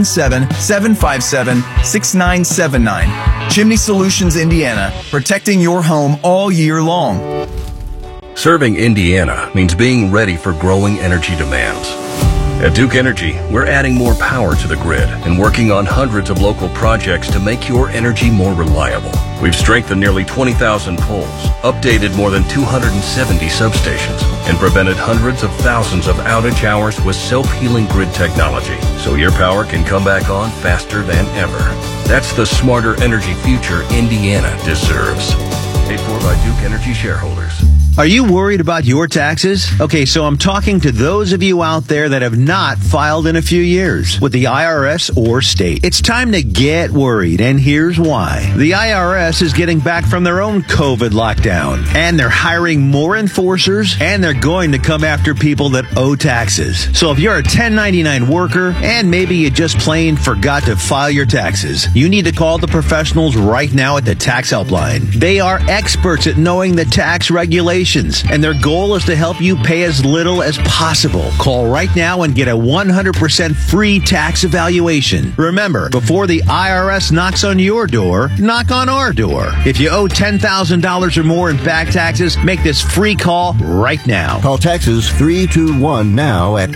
[SPEAKER 3] 317-757-6979. Chimney Solutions Indiana, protecting your home all year long.
[SPEAKER 14] Serving Indiana means being ready for growing energy demands. At Duke Energy, we're adding more power to the grid and working on hundreds of local projects to make your energy more reliable. We've strengthened nearly 20,000 poles, updated more than 270 substations, and prevented hundreds of thousands of outage hours with self-healing grid technology, so your power can come back on faster than ever. That's the smarter energy future Indiana deserves. Paid for by Duke Energy shareholders.
[SPEAKER 15] Are you worried about your taxes? Okay, so I'm talking to those of you out there that have not filed in a few years with the IRS or state. It's time to get worried, and here's why. The IRS is getting back from their own COVID lockdown, and they're hiring more enforcers, and they're going to come after people that owe taxes. So if you're a 1099 worker, and maybe you just plain forgot to file your taxes, you need to call the professionals right now at the Tax Helpline. They are experts at knowing the tax regulations, and their goal is to help you pay as little as possible. Call right now and get a 100% free tax evaluation. Remember, before the IRS knocks on your door, knock on our door. If you owe $10,000 or more in back taxes, make this free call right now.
[SPEAKER 16] Call Texas 321 now at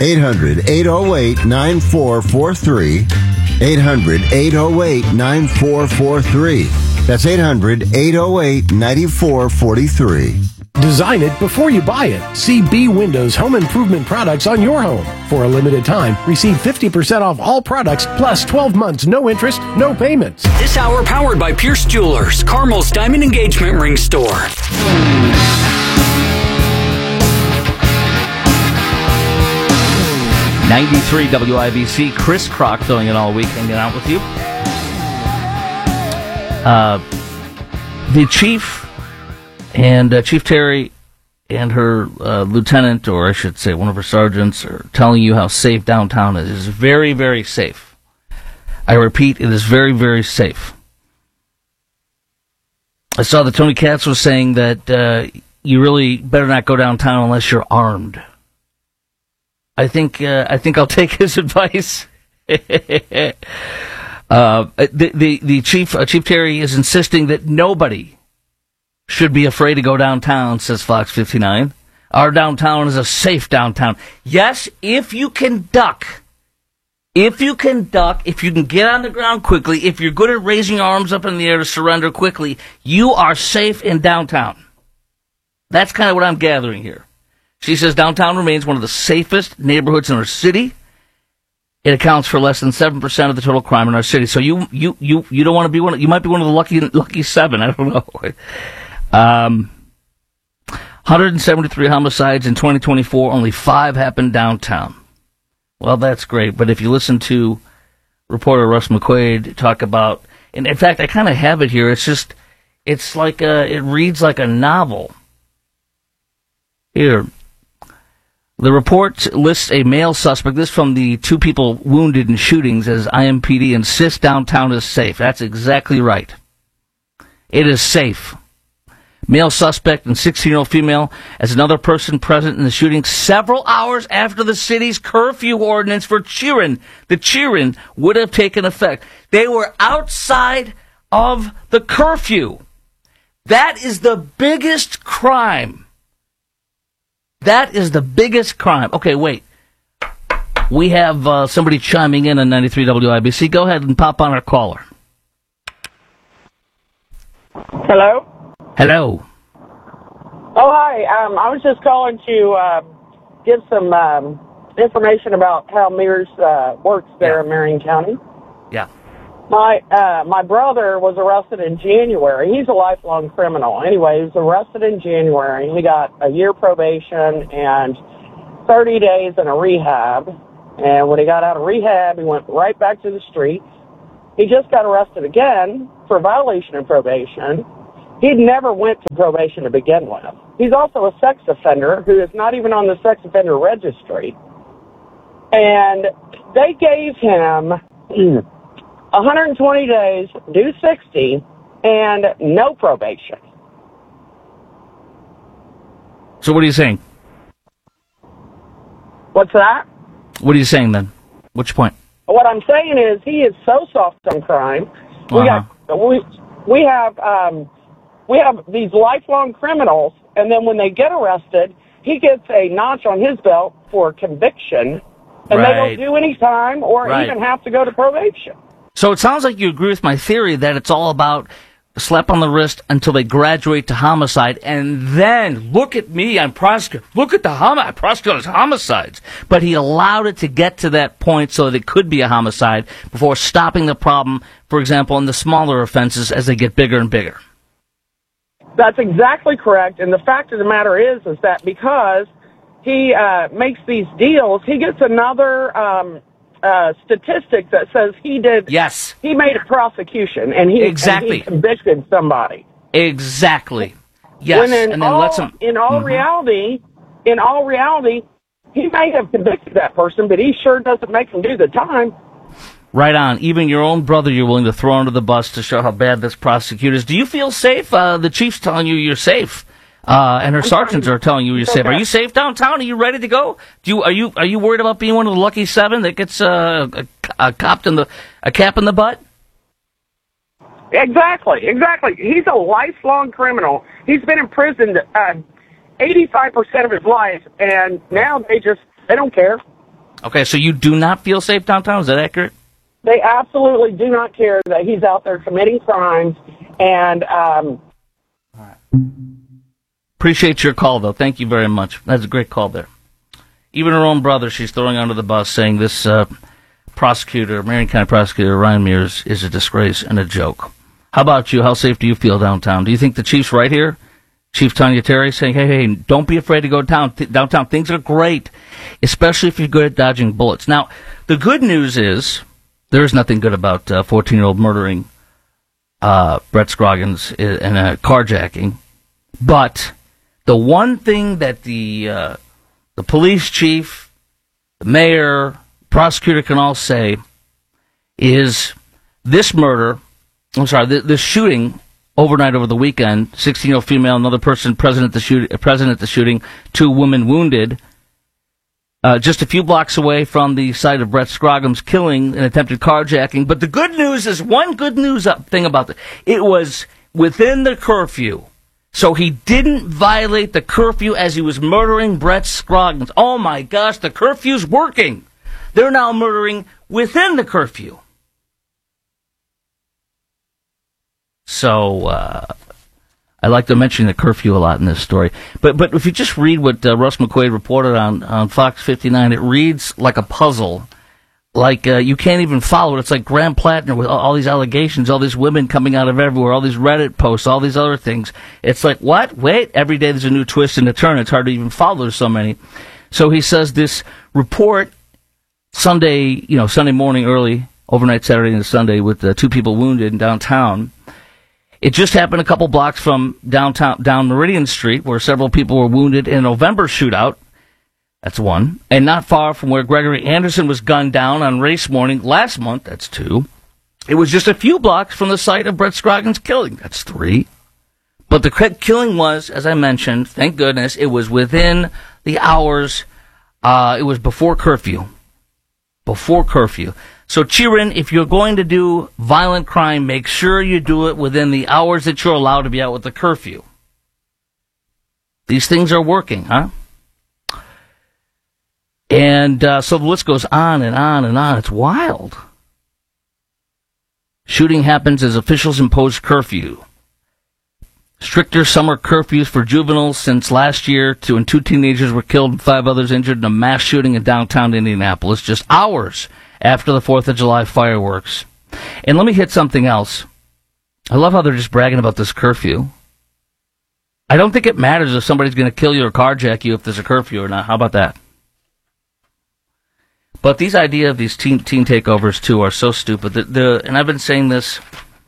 [SPEAKER 16] 800-808-9443. 800-808-9443. That's 800-808-9443.
[SPEAKER 17] Design it before you buy it. See B Windows Home Improvement products on your home. For a limited time, receive 50% off all products plus 12 months, no interest, no payments.
[SPEAKER 18] This hour powered by Pierce Jewelers, Carmel's Diamond Engagement Ring Store.
[SPEAKER 6] 93 WIBC, Chris Crock filling in all week, hanging out with you. The chief and Chief Terry and her lieutenant, or I should say one of her sergeants, are telling you how safe downtown is. It is very, very safe. I repeat, it is very, very safe. I saw that Tony Katz was saying that you really better not go downtown unless you're armed. I think I'll take his advice. The Chief Terry is insisting that nobody should be afraid to go downtown, says Fox 59. Our downtown is a safe downtown. Yes, if you can duck, if you can get on the ground quickly, if you're good at raising your arms up in the air to surrender quickly, you are safe in downtown. That's kind of what I'm gathering here. She says downtown remains one of the safest neighborhoods in our city. It accounts for less than 7% of the total crime in our city. So you don't want to be one. You might be one of the lucky 7. I don't know. 173 homicides in 2024. Only 5 happened downtown. Well, that's great. But if you listen to reporter Russ McQuaid talk about, and in fact, I kind of have it here. It's like it reads like a novel. Here. The report lists a male suspect, this from the 2 people wounded in shootings, as IMPD insists downtown is safe. That's exactly right. It is safe. Male suspect and 16-year-old female as another person present in the shooting several hours after the city's curfew ordinance for cheering would have taken effect. They were outside of the curfew. That is the biggest crime. That is the biggest crime. Okay, wait. We have somebody chiming in on 93 WIBC. Go ahead and pop on our caller.
[SPEAKER 19] Hello?
[SPEAKER 6] Hello.
[SPEAKER 19] Oh, hi. I was just calling to give some information about how Mears works there in Marion County.
[SPEAKER 6] Yeah.
[SPEAKER 19] My brother was arrested in January. He's a lifelong criminal. Anyway, he was arrested in January. He got a year probation and 30 days in a rehab. And when he got out of rehab, he went right back to the streets. He just got arrested again for violation of probation. He'd never went to probation to begin with. He's also a sex offender who is not even on the sex offender registry. And they gave him 120 days, do 60, and no probation.
[SPEAKER 6] So what are you saying?
[SPEAKER 19] What's that?
[SPEAKER 6] What are you saying then? What's your point?
[SPEAKER 19] What I'm saying is he is so soft on crime. We have these lifelong criminals, and then when they get arrested, he gets a notch on his belt for conviction, and they don't do any time or even have to go to probation.
[SPEAKER 6] So it sounds like you agree with my theory that it's all about a slap on the wrist until they graduate to homicide, and then look at me, I'm prosecutor. Look at I prosecute homicides. But he allowed it to get to that point so that it could be a homicide before stopping the problem, for example, in the smaller offenses as they get bigger and bigger.
[SPEAKER 19] That's exactly correct, and the fact of the matter is that because he makes these deals, he gets another statistic that says he did.
[SPEAKER 6] Yes.
[SPEAKER 19] He made a prosecution, and he convicted somebody.
[SPEAKER 6] Exactly. Yes.
[SPEAKER 19] In all reality, he may have convicted that person, but he sure doesn't make him do the time.
[SPEAKER 6] Right on. Even your own brother you're willing to throw under the bus to show how bad this prosecutor is. Do you feel safe? The chief's telling you you're safe. And her sergeants are telling you you're safe. Are you safe downtown? Are you ready to go? Are you worried about being one of the lucky 7 that gets a cap in the butt?
[SPEAKER 19] Exactly. He's a lifelong criminal. He's been in prison 85% of his life, and now they don't care.
[SPEAKER 6] Okay, so you do not feel safe downtown? Is that accurate?
[SPEAKER 19] They absolutely do not care that he's out there committing crimes, and
[SPEAKER 6] appreciate your call, though. Thank you very much. That's a great call there. Even her own brother, she's throwing under the bus, saying this prosecutor, Marion County prosecutor Ryan Mears, is a disgrace and a joke. How about you? How safe do you feel downtown? Do you think the chief's right here? Chief Tanya Terry saying, hey, don't be afraid to go downtown. Things are great, especially if you're good at dodging bullets. Now, the good news is there is nothing good about 14-year-old murdering Brett Scroggins in a carjacking. But the one thing that the police chief, the mayor, prosecutor can all say is this shooting overnight over the weekend, 16-year-old female, another person present at the shooting, 2 women wounded, just a few blocks away from the site of Brett Scroggins' killing and attempted carjacking. But the good news is one good news thing about it. It was within the curfew. So he didn't violate the curfew as he was murdering Brett Scroggins. Oh my gosh, the curfew's working. They're now murdering within the curfew. So, I like to mention the curfew a lot in this story. But if you just read what Russ McQuaid reported on Fox 59, it reads like a puzzle. Like, you can't even follow it. It's like Graham Plattner with all these allegations, all these women coming out of everywhere, all these Reddit posts, all these other things. It's like, what? Wait, every day there's a new twist and a turn. It's hard to even follow. There's so many. So he says this report, Sunday morning early, overnight Saturday into Sunday, with 2 people wounded in downtown. It just happened a couple blocks from down Meridian Street, where several people were wounded in a November shootout. That's 1. And not far from where Gregory Anderson was gunned down on race morning last month. That's 2. It was just a few blocks from the site of Brett Scroggins' killing. That's 3. But the killing was, as I mentioned, thank goodness, it was within the hours. It was before curfew. Before curfew. So, Chirin, if you're going to do violent crime, make sure you do it within the hours that you're allowed to be out with the curfew. These things are working, huh? And so the list goes on and on and on. It's wild. Shooting happens as officials impose curfew. Stricter summer curfews for juveniles since last year when 2 teenagers were killed and 5 others injured in a mass shooting in downtown Indianapolis just hours after the 4th of July fireworks. And let me hit something else. I love how they're just bragging about this curfew. I don't think it matters if somebody's going to kill you or carjack you if there's a curfew or not. How about that? But these idea of these teen takeovers, too, are so stupid. And I've been saying this.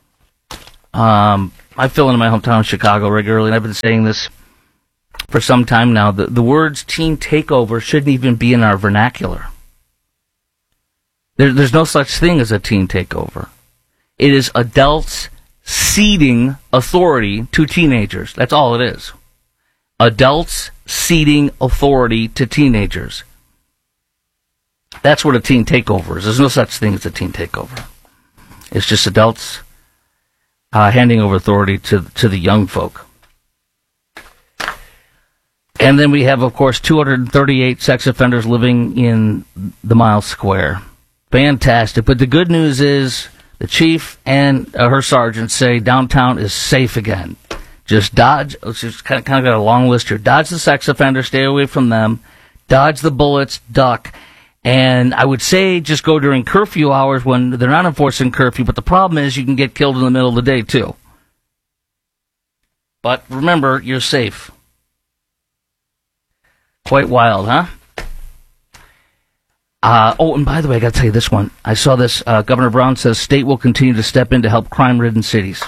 [SPEAKER 6] I fill in my hometown, Chicago, regularly, and I've been saying this for some time now. The words teen takeover shouldn't even be in our vernacular. There's no such thing as a teen takeover. It is adults ceding authority to teenagers. That's all it is. Adults ceding authority to teenagers. That's what a teen takeover is. There's no such thing as a teen takeover. It's just adults handing over authority to the young folk. And then we have, of course, 238 sex offenders living in the Miles Square. Fantastic. But the good news is the chief and her sergeant say downtown is safe again. Just dodge. Just kind of got a long list here. Dodge the sex offenders. Stay away from them. Dodge the bullets. Duck. And I would say just go during curfew hours when they're not enforcing curfew, but the problem is you can get killed in the middle of the day, too. But remember, you're safe. Quite wild, huh? And by the way, I got to tell you this one. I saw this. Governor Brown says state will continue to step in to help crime-ridden cities.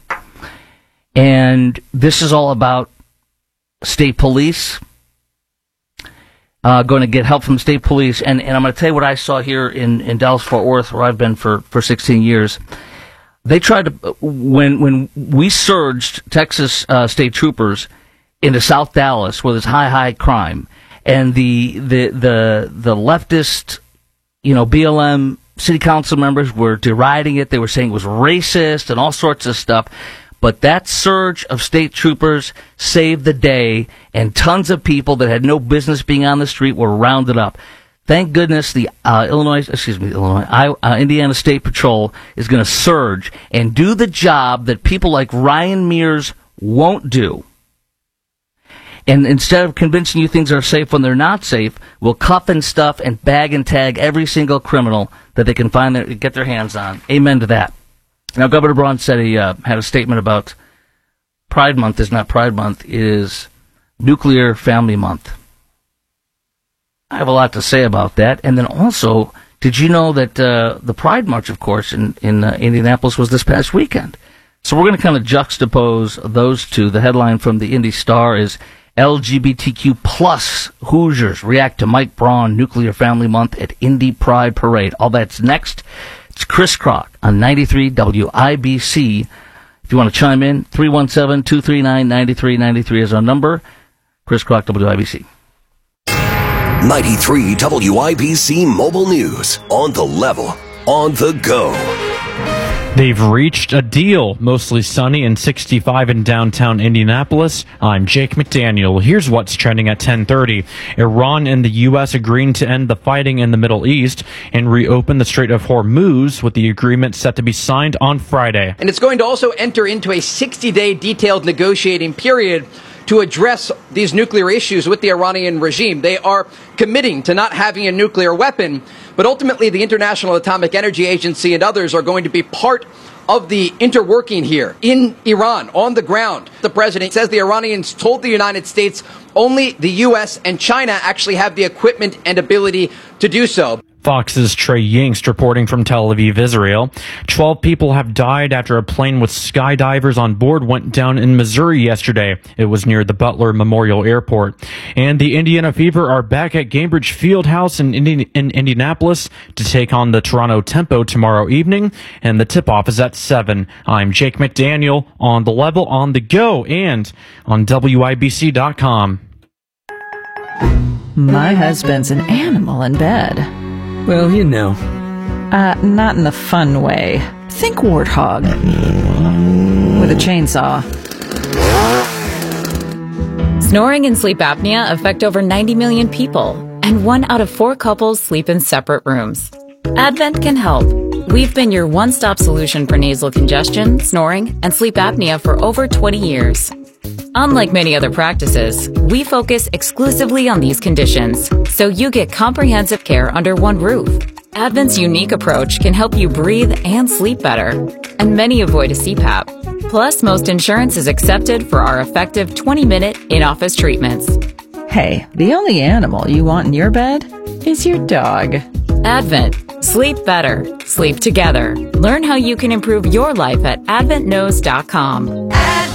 [SPEAKER 6] And this is all about state police. Going to get help from state police. And I'm going to tell you what I saw here in Dallas-Fort Worth, where I've been for 16 years. They tried to, when we surged Texas state troopers into South Dallas, where there's high crime, and the leftist, BLM city council members were deriding it. They were saying it was racist and all sorts of stuff. But that surge of state troopers saved the day, and tons of people that had no business being on the street were rounded up. Thank goodness the Indiana State Patrol is going to surge and do the job that people like Ryan Mears won't do. And instead of convincing you things are safe when they're not safe, we'll cuff and stuff and bag and tag every single criminal that they can get their hands on. Amen to that. Now, Governor Braun said he had a statement about Pride Month is not Pride Month, it is Nuclear Family Month. I have a lot to say about that. And then also, did you know that the Pride March, of course, in Indianapolis was this past weekend? So we're going to kind of juxtapose those two. The headline from the Indy Star is LGBTQ plus Hoosiers react to Mike Braun Nuclear Family Month at Indy Pride Parade. All that's next. It's Chris Kroc on 93 WIBC. If you want to chime in, 317-239-9393 is our number. Chris Kroc, WIBC.
[SPEAKER 5] 93 WIBC Mobile News. On the level, on the go.
[SPEAKER 27] They've reached a deal. Mostly sunny and 65 in downtown Indianapolis. I'm Jake McDaniel. Here's what's trending at 10:30. Iran and the U.S. agreeing to end the fighting in the Middle East and reopen the Strait of Hormuz, with the agreement set to be signed on Friday.
[SPEAKER 4] And it's going to also enter into a 60-day detailed negotiating period to address these nuclear issues with the Iranian regime. They are committing to not having a nuclear weapon, but ultimately the International Atomic Energy Agency and others are going to be part of the interworking here in Iran, on the ground. The president says the Iranians told the United States only the U.S. and China actually have the equipment and ability to do so.
[SPEAKER 27] Fox's Trey Yingst reporting from Tel Aviv, Israel. 12 people have died after a plane with skydivers on board went down in Missouri yesterday. It was near the Butler Memorial Airport. And the Indiana Fever are back at Gainbridge Fieldhouse in Indianapolis to take on the Toronto Tempo tomorrow evening, and the tip-off is at 7. I'm Jake McDaniel, on the level, on the go, and on WIBC.com.
[SPEAKER 20] My husband's an animal in bed.
[SPEAKER 18] Well,
[SPEAKER 20] Not in the fun way. Think warthog. With a chainsaw.
[SPEAKER 21] Snoring and sleep apnea affect over 90 million people, and 1 out of 4 couples sleep in separate rooms. Advent can help. We've been your one-stop solution for nasal congestion, snoring, and sleep apnea for over 20 years. Unlike many other practices, we focus exclusively on these conditions, so you get comprehensive care under one roof. Advent's unique approach can help you breathe and sleep better, and many avoid a CPAP. Plus, most insurance is accepted for our effective 20-minute in-office treatments.
[SPEAKER 20] Hey, the only animal you want in your bed is your dog.
[SPEAKER 21] Advent. Sleep better. Sleep together. Learn how you can improve your life at adventknows.com.